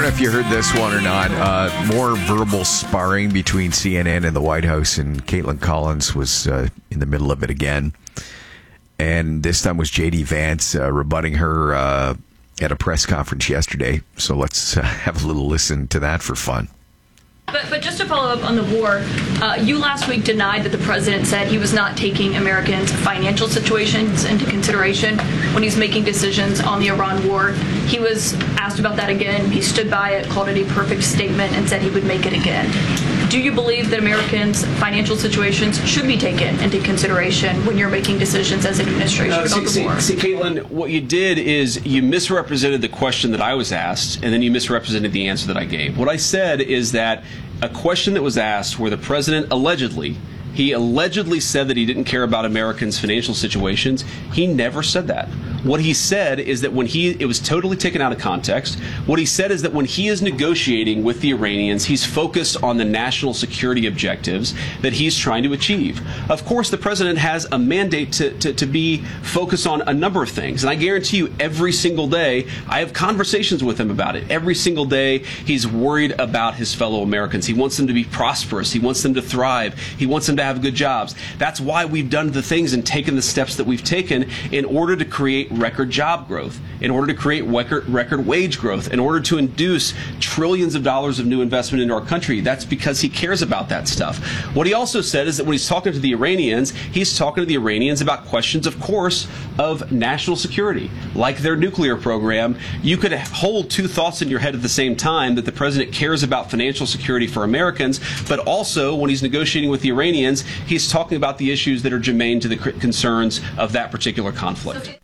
know if you heard this one or not. More verbal sparring between CNN and the White House, and Caitlin Collins was in the middle of it again. And this time was J.D. Vance rebutting her at a press conference yesterday. So let's have a little listen to that for fun. But just to follow up on the war, you last week denied that the president said he was not taking Americans' financial situations into consideration when he's making decisions on the Iran war. He was asked about that again. He stood by it, called it a perfect statement, and said he would make it again. Do you believe that Americans' financial situations should be taken into consideration when you're making decisions as an administration about the war? See, Caitlin, what you did is you misrepresented the question that I was asked, and then you misrepresented the answer that I gave. What I said is that a question that was asked where the president allegedly said that he didn't care about Americans' financial situations. He never said that. What he said is that it was totally taken out of context. What he said is that when he is negotiating with the Iranians, he's focused on the national security objectives that he's trying to achieve. Of course, the president has a mandate to be focused on a number of things. And I guarantee you every single day, I have conversations with him about it. Every single day, he's worried about his fellow Americans. He wants them to be prosperous. He wants them to thrive. He wants them to have good jobs. That's why we've done the things and taken the steps that we've taken in order to create record job growth, in order to create record wage growth, in order to induce trillions of dollars of new investment into our country. That's because he cares about that stuff. What he also said is that when he's talking to the Iranians, he's talking to the Iranians about questions, of course, of national security, like their nuclear program. You could hold two thoughts in your head at the same time, that the president cares about financial security for Americans, but also when he's negotiating with the Iranians, he's talking about the issues that are germane to the concerns of that particular conflict.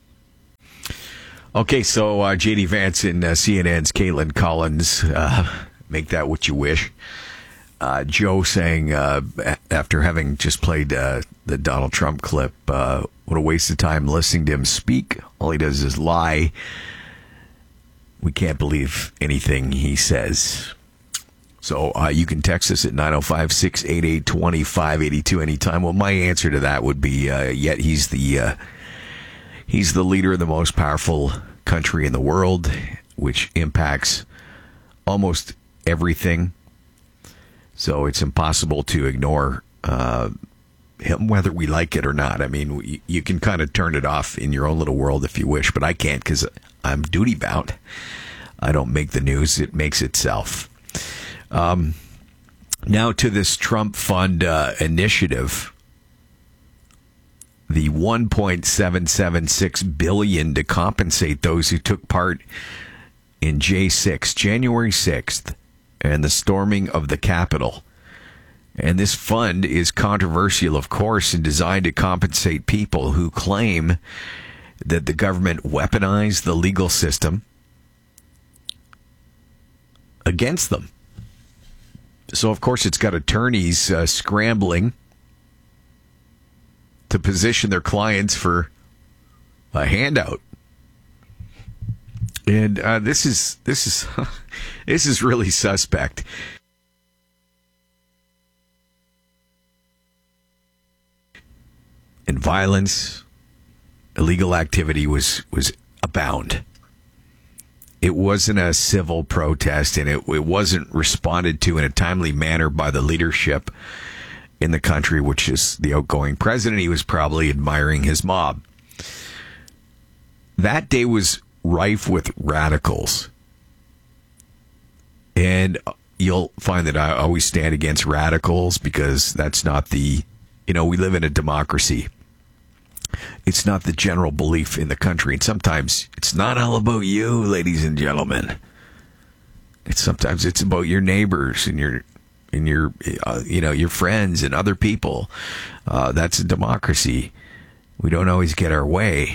Okay, so J.D. Vance and CNN's Caitlin Collins, make that what you wish. Joe saying, after having just played the Donald Trump clip, what a waste of time listening to him speak. All he does is lie. We can't believe anything he says. So you can text us at 905-688-2582 anytime. Well, my answer to that would be, yet he's the leader of the most powerful country in the world, which impacts almost everything. So it's impossible to ignore him, whether we like it or not. I mean, you can kind of turn it off in your own little world if you wish, but I can't because I'm duty bound. I don't make the news. It makes itself. Now to this Trump Fund initiative. The $1.776 billion to compensate those who took part in J6, January 6th, and the storming of the Capitol. And this fund is controversial, of course, and designed to compensate people who claim that the government weaponized the legal system against them. So, of course, it's got attorneys scrambling to position their clients for a handout. And this is this is really suspect. And violence, illegal activity was abound. It wasn't a civil protest, and it wasn't responded to in a timely manner by the leadership in the country, which is the outgoing president. He was probably admiring his mob. That day was rife with radicals. And you'll find that I always stand against radicals because that's not we live in a democracy. It's not the general belief in the country. And sometimes it's not all about you, ladies and gentlemen. Sometimes it's about your neighbors and your friends and other people. That's a democracy. We don't always get our way.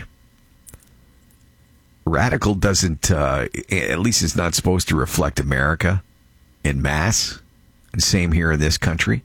Radical doesn't, at least it's not supposed to reflect America en masse. And same here in this country.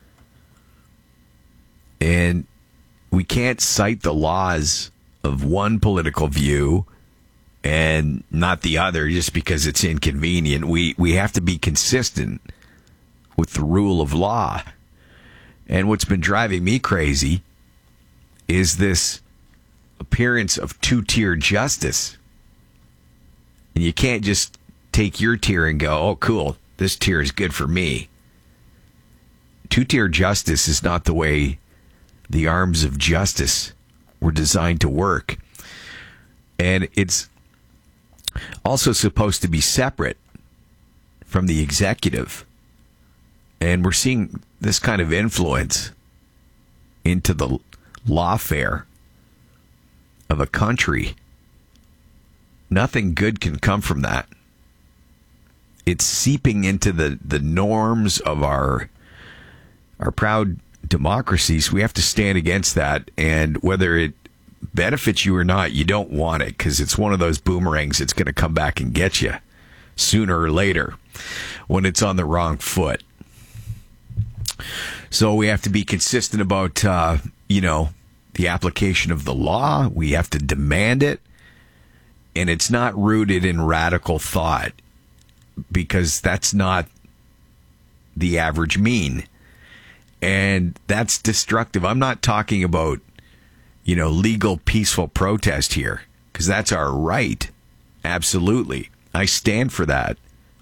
And we can't cite the laws of one political view and not the other just because it's inconvenient. We have to be consistent with the rule of law. And what's been driving me crazy is this appearance of two-tier justice. And you can't just take your tier and go, oh, cool, this tier is good for me. Two-tier justice is not the way the arms of justice were designed to work. And it's also supposed to be separate from the executive. And we're seeing this kind of influence into the lawfare of a country. Nothing good can come from that. It's seeping into the norms of our proud democracies. We have to stand against that, and whether it benefits you or not, you don't want it, because it's one of those boomerangs that's going to come back and get you sooner or later when it's on the wrong foot. So we have to be consistent about, the application of the law. We have to demand it, and it's not rooted in radical thought, because that's not the average mean. And that's destructive. I'm not talking about, legal, peaceful protest here, because that's our right. Absolutely. I stand for that.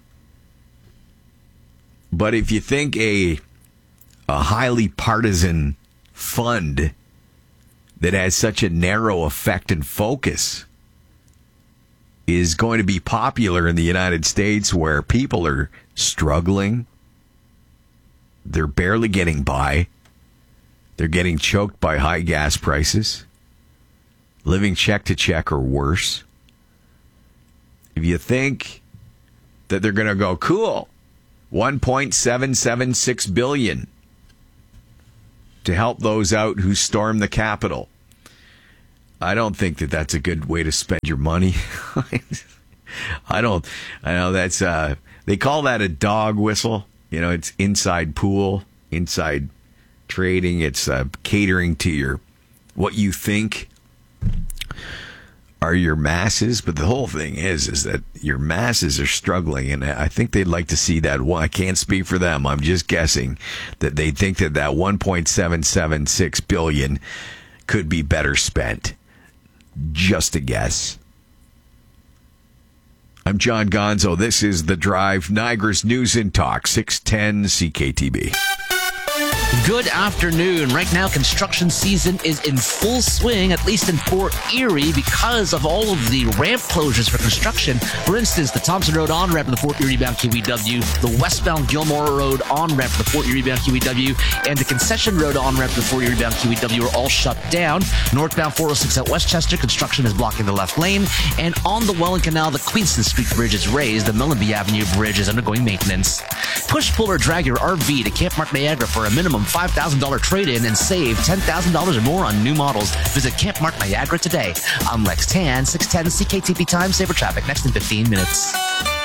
But if you think a highly partisan fund that has such a narrow effect and focus is going to be popular in the United States, where people are struggling, they're barely getting by, they're getting choked by high gas prices, living check to check or worse. If you think that they're going to go, cool, $1.776 billion to help those out who storm the Capitol, I don't think that that's a good way to spend your money. I know that's they call that a dog whistle. It's inside pool, inside trading. It's catering to what you think are your masses. But the whole thing is that your masses are struggling, and I think they'd like to see that. Well, I can't speak for them. I'm just guessing that they think that $1.776 billion could be better spent. Just a guess. I'm John Gonzo. This is The Drive, Niagara's News and Talk, 610 CKTB. Good afternoon. Right now, construction season is in full swing, at least in Fort Erie, because of all of the ramp closures for construction. For instance, the Thompson Road on-ramp to the Fort Erie bound QEW, the westbound Gilmore Road on-ramp to the Fort Erie bound QEW, and the Concession Road on-ramp to the Fort Erie bound QEW are all shut down. Northbound 406 at Westchester, construction is blocking the left lane. And on the Welland Canal, the Queenston Street Bridge is raised. The Millenby Avenue Bridge is undergoing maintenance. Push, pull, or drag your RV to Camp Mark Niagara for a minimum $5,000 trade-in and save $10,000 or more on new models. Visit Camp Mark Niagara today. I'm Lex Tan, 610 CKTP Time Saver Traffic. Next in 15 minutes.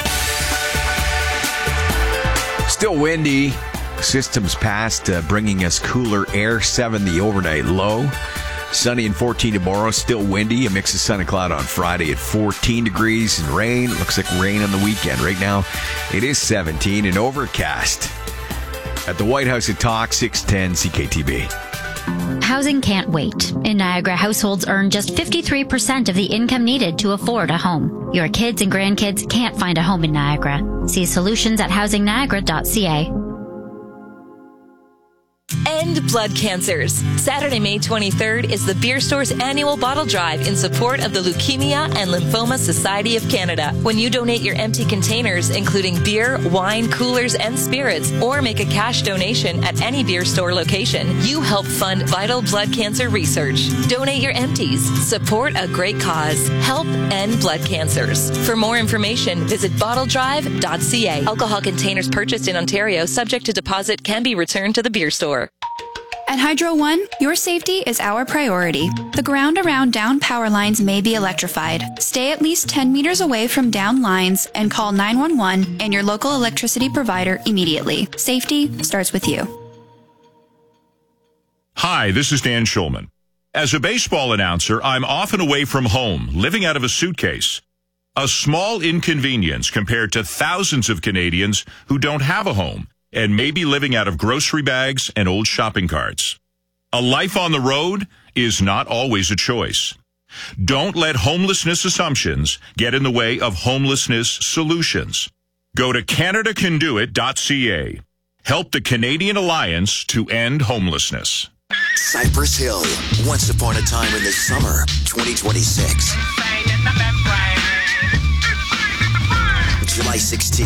Still windy. Systems past, bringing us cooler air. 7 the overnight low. Sunny and 14 tomorrow. Still windy. A mix of sun and cloud on Friday at 14 degrees and rain. Looks like rain on the weekend. Right now, it is 17 and overcast. At the White House at Talk, 610 CKTB. Housing can't wait. In Niagara, households earn just 53% of the income needed to afford a home. Your kids and grandkids can't find a home in Niagara. See solutions at housingniagara.ca. End blood cancers. Saturday, May 23rd is the Beer Store's annual bottle drive in support of the Leukemia and Lymphoma Society of Canada. When you donate your empty containers, including beer, wine, coolers, and spirits, or make a cash donation at any Beer Store location, you help fund vital blood cancer research. Donate your empties. Support a great cause. Help end blood cancers. For more information, visit bottledrive.ca. Alcohol containers purchased in Ontario, subject to deposit, can be returned to the Beer Store. At Hydro One, your safety is our priority. The ground around down power lines may be electrified. Stay at least 10 meters away from down lines and call 911 and your local electricity provider immediately. Safety starts with you. Hi, this is Dan Schulman. As a baseball announcer, I'm often away from home, living out of a suitcase. A small inconvenience compared to thousands of Canadians who don't have a home and may be living out of grocery bags and old shopping carts. A life on the road is not always a choice. Don't let homelessness assumptions get in the way of homelessness solutions. Go to CanadaCanDoIt.ca. Help the Canadian Alliance to end homelessness. Cypress Hill, once upon a time in the summer, 2026. July 16th.